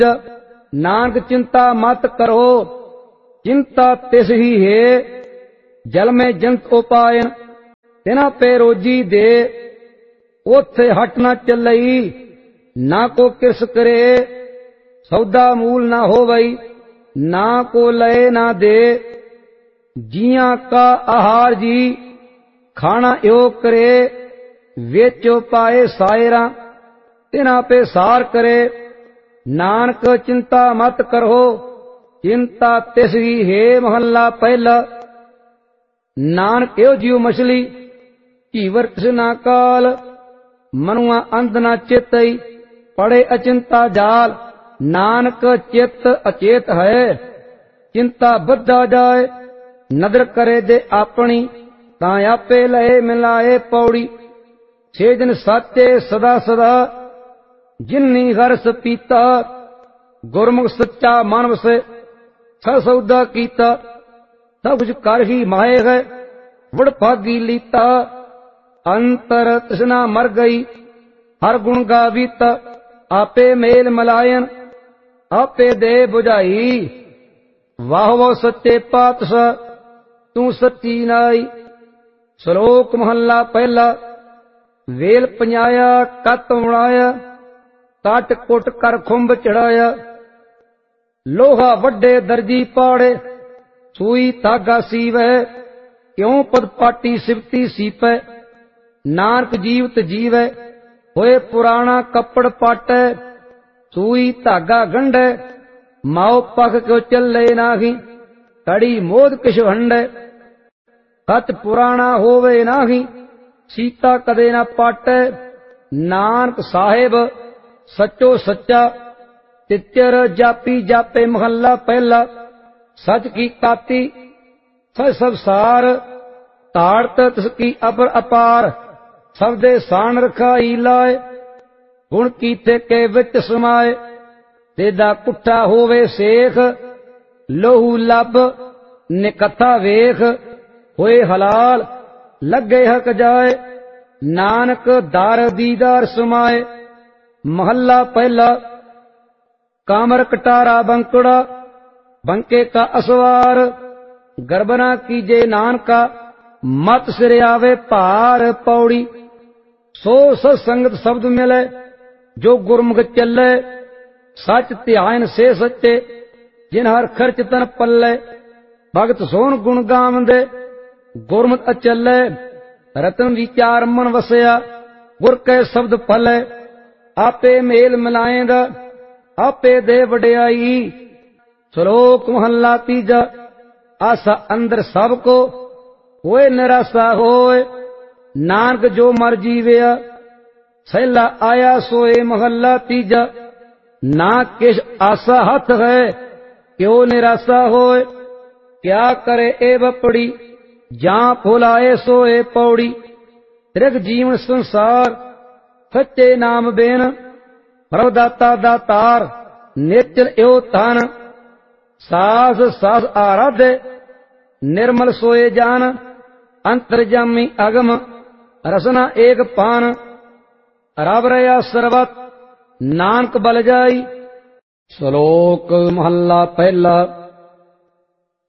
नानक चिंता मत करो, चिंता तिस ही है। जल में जंत उपायन, तिना पे रोजी दे। ओथे हट न चलई, ना को किरस करे। सौदा मूल ना होवई, ना को लय ना दे। जिया का आहार जी, खाना यो करे। वेचो पाए सायरा, तिना पे सार करे। नानक चिंता मत करो, चिंता तिस ही है। महला पहला। नानक यो जीव मछली, कीवर कृष्णा काल। मनुआ अंध न चेतई, पड़े अचिंता जाल। नानक चित्त अचेत है, चिंता बद्धा जाए। नदर करे दे अपनी, तां आपे लए मिलाए पौड़ी। छे दिन साचे सदा सदा, जिन्नी हरस पीता। गुरमुख सच्चा मानव से, छ सौदा कीता। सब कुछ कर ही माहे है, वड़ भागी लीता। अंतर तृष्णा मर गई, हर गुण गावीता। आपे मेल मलायन, आपे दे बुझाई। वाह वाह सच्चे पातशाह, तू सच्ची नाई। श्लोक महला पहला। वेल पंजाया कत उड़ाया, काट कुट कर खुंब चढ़ाया। लोहा वड्डे दर्जी पाड़े, सुई धागा सीवै। क्यों पद पाटी सिवती सीपै। नानक जीवत जीवै, होए पुराना कपड़ पाटै। सुई धागा गंढै, माओ पख क्यों चले नाही। कड़ी मोद किश हंडै, सच पुराना होवे नाही। सीता कदे ना पाटै। नानक साहेब सचो सच्चा, तिचर जापी जापे। महला पहला। सच की काती, सच सब सार। ताड़त तिसकी अपर अपार, सबदे सान रखाई लाए। गुण कीते के विच समाए, तेदा कुट्ठा होवे सेख। लोहू लब निकथा वेख, होए हलाल लगे हक जाए। नानक दार दीदार समाए। महला पहला। कामर कटारा बंकुड़ा, बंके का असवार। गर्भना कीजे नानका, मत सिर आवे भार। पौड़ी। सो सत्संगत शब्द मिले, जो गुरमुख चले। सच ध्यान से सच्चे, जिन हर खर्च तन पल्ले। भगत सोन गुण गावंदे, गुरमत अचले। रतन विचार मन वसया, गुर के शब्द फले। आपे मेल मिलाएंदा, आपे दे वडियाई। श्लोक महला तीजा। आशा अंदर सबको, होए निराशा होए। नानक जो मर जीवया, सैला आया सोए। महला तीजा। ना किश आशा हथ है, क्यों निराशा होए। क्या करे ए बपड़ी, जां फुलाए सोए। पौड़ी। त्रिग जीवन संसार, सच्चे नाम बेन। प्रभ दाता दातार, निश्चल एव धन। सास सास आराधे, निर्मल सोए जान। अंतर्जामी अगम, रसना एक पान। रब रया सर्वत, नानक बल जाई। श्लोक महला पहला।